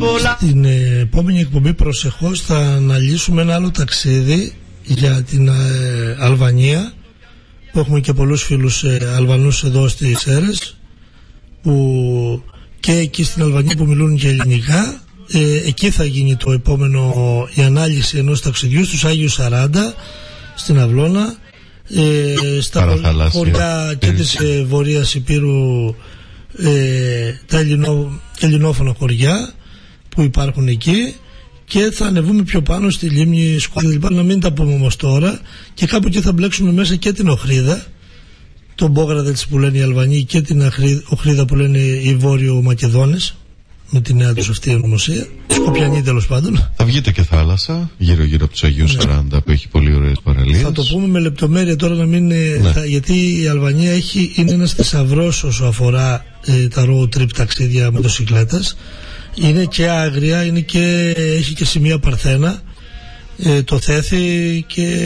Στην επόμενη εκπομπή προσεχώς θα αναλύσουμε ένα άλλο ταξίδι για την Αλβανία, που έχουμε και πολλούς φίλους Αλβανούς εδώ στις Σέρρες, που και εκεί στην Αλβανία που μιλούν και ελληνικά. Εκεί θα γίνει το επόμενο, η ανάλυση ενός ταξιδιού στους Άγιους 40 στην Αυλώνα, στα χωριά και της Βορείας Υπήρου, τα ελληνόφωνα χωριά που υπάρχουν εκεί, και θα ανεβούμε πιο πάνω στη λίμνη Σκούδα, να μην τα πούμε όμως τώρα, και κάπου εκεί θα μπλέξουμε μέσα και την Οχρίδα, τον Μπόγραδετς που λένε οι Αλβανοί, και την Οχρίδα που λένε οι Βόρειο Μακεδόνες, με τη νέα τους αυτή η ονομασία, Σκοπιανή τέλος πάντων. Θα βγείτε και θάλασσα γύρω-γύρω από τους Αγίους 40 που έχει πολύ ωραίες παραλίες. Θα το πούμε με λεπτομέρεια τώρα, να μην γιατί η Αλβανία είναι ένας θησαυρός όσο αφορά τα road trip ταξίδια μοτοσυκλέτας. Είναι και άγρια, έχει και σημεία παρθένα, το Θέθη και